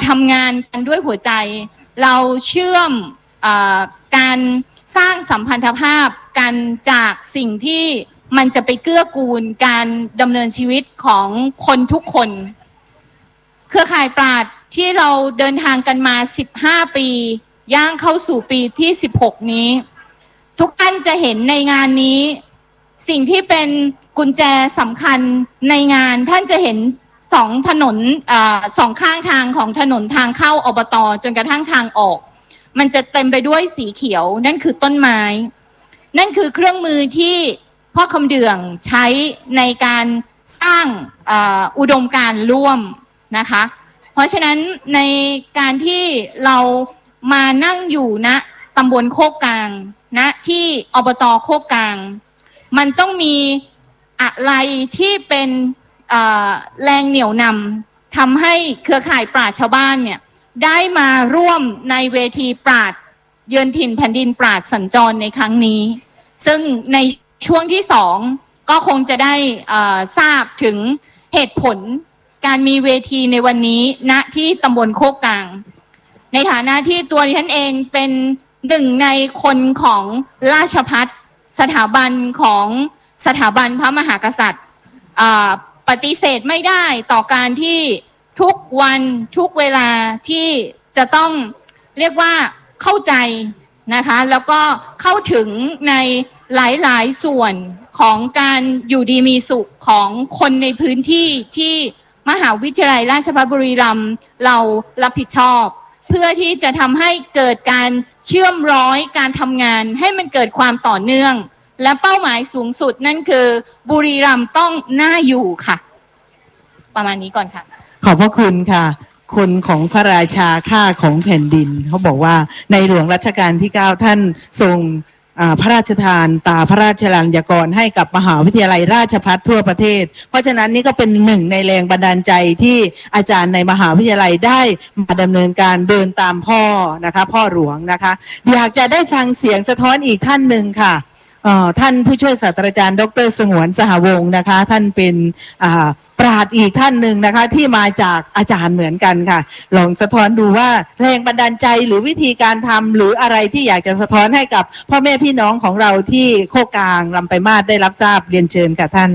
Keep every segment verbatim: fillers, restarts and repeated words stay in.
ทำงานกันด้วยหัวใจเราเชื่อมอการสร้างสัมพันธภาพกันจากสิ่งที่มันจะไปเกื้อกูลการดำเนินชีวิตของคนทุกคนเครือข่ายปราชญ์ที่เราเดินทางกันมาสิบห้าปีย่างเข้าสู่ปีที่สิบหกนี้ทุกท่านจะเห็นในงานนี้สิ่งที่เป็นกุญแจสำคัญในงานท่านจะเห็นสองถนนอ่าสองข้างทางของถนนทางเข้าอบต.จนกระทั่งทางออกมันจะเต็มไปด้วยสีเขียวนั่นคือต้นไม้นั่นคือเครื่องมือที่พ่อคำเดืองใช้ในการสร้างอ่าอุดมการณ์ร่วมนะคะเพราะฉะนั้นในการที่เรามานั่งอยู่ณตำบลโคกกลางณที่อบต.โคกกลางมันต้องมีอะไรที่เป็นแรงเหนี่ยวนำทำให้เครือข่ายปราชญ์ชาวบ้านเนี่ยได้มาร่วมในเวทีปราชญ์เยือนถิ่นแผ่นดินปราชญ์สัญจรในครั้งนี้ซึ่งในช่วงที่สองก็คงจะได้ทราบถึงเหตุผลการมีเวทีในวันนี้ณที่ตำบลโคกกลางในฐานะที่ตัวดิฉันเองเป็นหนึ่งในคนของราชภัฏสถาบันของสถาบันพระมหากษัตริย์ปฏิเสธไม่ได้ต่อการที่ทุกวันทุกเวลาที่จะต้องเรียกว่าเข้าใจนะคะแล้วก็เข้าถึงในหลายๆส่วนของการอยู่ดีมีสุขของคนในพื้นที่ที่มหาวิทยาลัยราชภัฏบุรีรัมย์เรารับผิดชอบเพื่อที่จะทำให้เกิดการเชื่อมร้อยการทำงานให้มันเกิดความต่อเนื่องและเป้าหมายสูงสุดนั่นคือบุรีรัมย์ต้องน่าอยู่ค่ะประมาณนี้ก่อนค่ะขอบพระคุณค่ะคนของพระราชาข้าของแผ่นดินเขาบอกว่าในหลวงรัชกาลที่เก้าท่านทรงพระราชทานตาพระราชลัญญกรให้กับมหาวิทยาลัยราชภัฏทั่วประเทศเพราะฉะนั้นนี่ก็เป็นหนึ่งในแรงบันดาลใจที่อาจารย์ในมหาวิทยาลัยได้มาดำเนินการเดินตามพ่อนะคะพ่อหลวงนะคะอยากจะได้ฟังเสียงสะท้อนอีกท่านหนึ่งค่ะท่านผู้ช่วยศาสตราจารย์ดร.สงวนสหวงศ์นะคะท่านเป็นปราชญ์อีกท่านหนึ่งนะคะที่มาจากอาจารย์เหมือนกันค่ะลองสะท้อนดูว่าแรงบันดาลใจหรือวิธีการทำหรืออะไรที่อยากจะสะท้อนให้กับพ่อแม่พี่น้องของเราที่โคกกลางลำปลายมาศได้รับทราบเรียนเชิญค่ะท่าน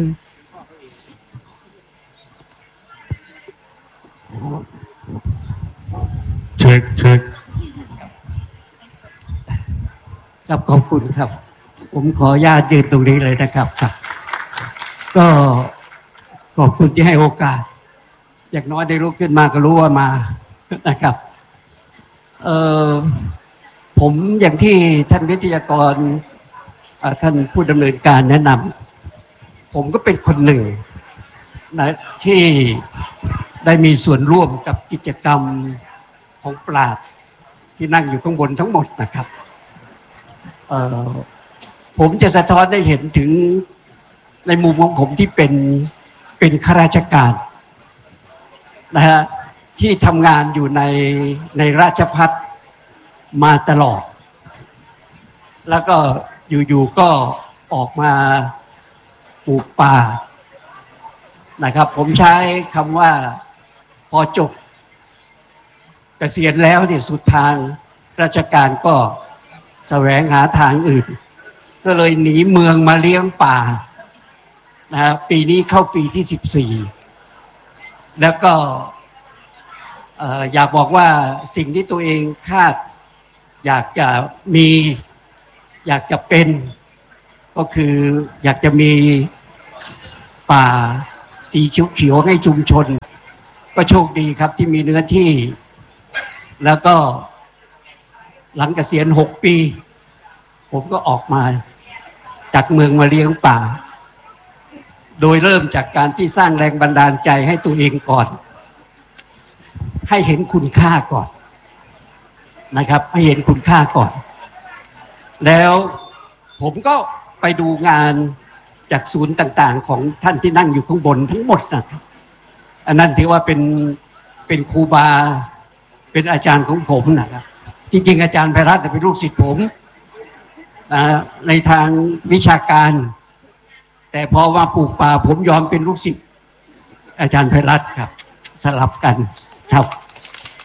เช็คเช็คครับขอบคุณครับผมขออนุญาตยืนตรงนี้เลยนะครับครับก็ขอบคุณที่ให้โอกาสอย่างน้อยได้ลุกขึ้นมาก็รู้ว่ามานะครับเอ่อผมอย่างที่ท่านวิทยากรท่านผู้ดำเนินการแนะนำผมก็เป็นคนหนึ่งนะที่ได้มีส่วนร่วมกับกิจกรรมของปราชญ์ที่นั่งอยู่ข้างบนทั้งหมดนะครับเอ่อผมจะสะท้อนได้เห็นถึงในมุมของผมที่เป็นเป็นข้าราชการนะฮะที่ทำงานอยู่ในในราชภัฏมาตลอดแล้วก็อยู่ๆก็ออกมาปลูกป่านะครับผมใช้คำว่าพอจบเกษียณแล้วเนี่ยสุดทางราชการก็แสวงหาทางอื่นก็เลยหนีเมืองมาเลี้ยงป่านะปีนี้เข้าปีที่สิบสี่แล้วก็อยากบอกว่าสิ่งที่ตัวเองคาดอยากจะมีอยากจะเป็นก็คืออยากจะมีป่าสีเขียวๆให้ชุมชนก็โชคดีครับที่มีเนื้อที่แล้วก็หลังเกษียณหกปีผมก็ออกมาจากเมืองมาเลี้ยงป่าโดยเริ่มจากการที่สร้างแรงบันดาลใจให้ตัวเองก่อนให้เห็นคุณค่าก่อนนะครับให้เห็นคุณค่าก่อนแล้วผมก็ไปดูงานจากศูนย์ต่างๆของท่านที่นั่งอยู่ข้างบนทั้งหมดนะครับอันนั้นถือว่าเป็นเป็นครูบาเป็นอาจารย์ของผมนะครับจริงๆอาจารย์ไพรัตน์เป็นลูกศิษย์ผมในทางวิชาการแต่พอมาปลูกป่าผมยอมเป็นลูกศิษย์อาจารย์ไพรัตน์ครับสลับกันครับ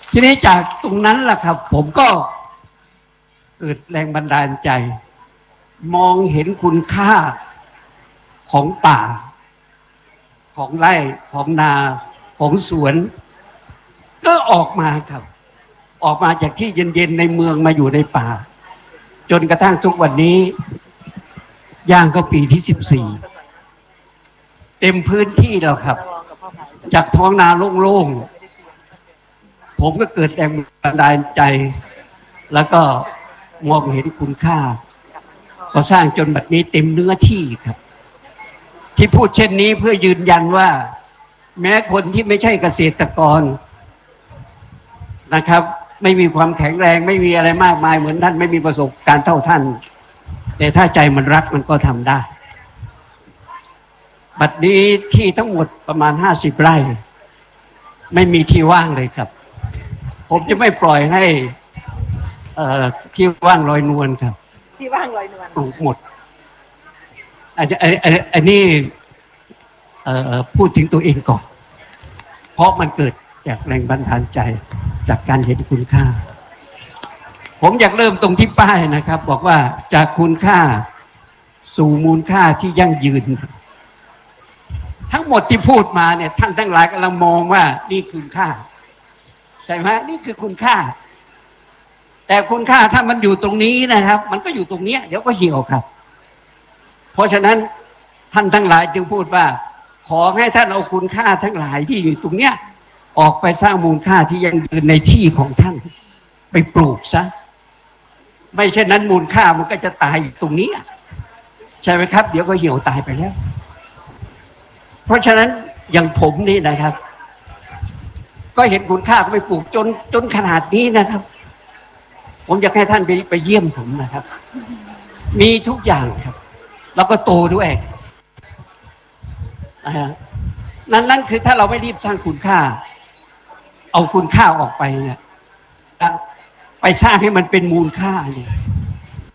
ทีนี้จากตรงนั้นล่ะครับ ผมก็เกิดแรงบันดาลใจ มองเห็นคุณค่าของป่าของไร่ของนาของสวนก็ออกมาครับออกมาจากที่เย็นๆในเมืองมาอยู่ในป่าจนกระทั่งทุกวันนี้ย่างก็ปีที่สิบสี่เต็มพื้นที่แล้วครับจากท้องนาโล่งๆผมก็เกิดแรงบันดาลใจแล้วก็มองเห็นคุณค่าก็สร้างจนบัดนี้เต็มเนื้อที่ครับที่พูดเช่นนี้เพื่อยืนยันว่าแม้คนที่ไม่ใช่เกษตรกรนะครับไม่มีความแข็งแรงไม่มีอะไรมากมายเหมือนท่านไม่มีประสบการณ์เท่าท่านแต่ถ้าใจมันรักมันก็ทำได้บัดนี้ที่ทั้งหมดประมาณห้าสิบไร่ไม่มีที่ว่างเลยครับผมจะไม่ปล่อยให้เอ่อที่ว่างลอยนวลครับที่ว่างลอยนวลปลูกหมดอันนี้อันนี้เอ่อพูดถึงตัวเองก่อนเพราะมันเกิดจากแรงบันดาลใจจากการเห็นคุณค่าผมอยากเริ่มตรงที่ป้ายนะครับบอกว่าจากคุณค่าสู่มูลค่าที่ยั่งยืนทั้งหมดที่พูดมาเนี่ยท่านทั้งหลายกำลังมองว่านี่คุณค่าใช่ไหมนี่คือคุณค่าแต่คุณค่าถ้ามันอยู่ตรงนี้นะครับมันก็อยู่ตรงนี้เดี๋ยวก็เหี่ยวครับเพราะฉะนั้นท่านทั้งหลายจึงพูดว่าขอให้ท่านเอาคุณค่าทั้งหลายที่อยู่ตรงเนี้ยออกไปสร้างมูลค่าที่ยั่งยืนในที่ของท่านไปปลูกซะไม่เช่นนั้นมูลค่ามันก็จะตายอยู่ตรงนี้ใช่ไหมครับเดี๋ยวก็เหี่ยวตายไปแล้วเพราะฉะนั้นอย่างผมนี่นะครับก็เห็นคุณค่าก็ไปปลูกจนจนขนาดนี้นะครับผมอยากให้ท่านไปไปเยี่ยมผมนะครับมีทุกอย่างครับแล้วก็โตด้วยนั่นนั่นคือถ้าเราไม่รีบสร้างคุณค่าเอาคุณค่าออกไปเนี่ยไปสร้างให้มันเป็นมูลค่าเนี่ย